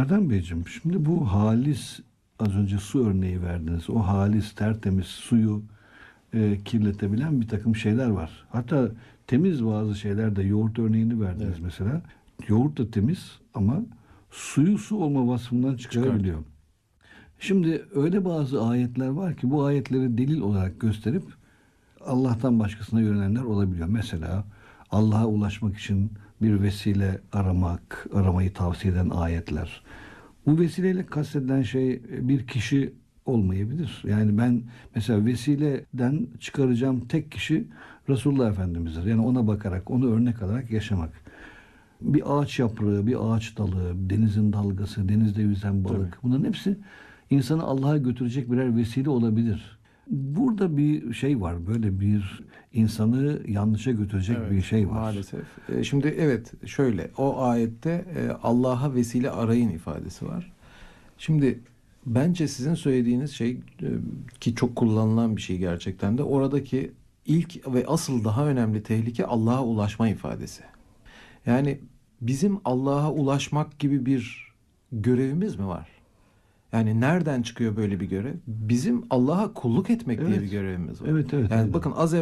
Erdem Beyciğim, şimdi bu halis, az önce su örneği verdiniz. O halis, tertemiz suyu kirletebilen bir takım şeyler var. Hatta temiz bazı şeyler de, yoğurt örneğini verdiniz Evet. mesela. Yoğurt da temiz ama suyu su olma vasfından çıkarabiliyor. Şimdi öyle bazı ayetler var ki bu ayetleri delil olarak gösterip Allah'tan başkasına yönelenler olabiliyor. Mesela Allah'a ulaşmak için bir vesile aramayı tavsiye eden ayetler. Bu vesileyle kastedilen şey bir kişi olmayabilir. Yani ben mesela vesileden çıkaracağım tek kişi Resulullah Efendimiz'dir. Yani ona bakarak, onu örnek alarak yaşamak. Bir ağaç yaprağı, bir ağaç dalı, denizin dalgası, denizde yüzen balık. Tabii. Bunların hepsi insanı Allah'a götürecek birer vesile olabilir. Burada bir şey var. Böyle bir insanı yanlışa götürecek bir Evet, şey var. maalesef. Şimdi evet, şöyle o ayette Allah'a vesile arayın ifadesi var. Şimdi bence sizin söylediğiniz şey ki çok kullanılan bir şey gerçekten de, oradaki ilk ve asıl daha önemli tehlike Allah'a ulaşma ifadesi. Yani bizim Allah'a ulaşmak gibi bir görevimiz mi var? Yani nereden çıkıyor böyle bir görev? Bizim Allah'a kulluk etmek diye bir Evet. görevimiz var. Evet, evet, Yani evet. bakın, az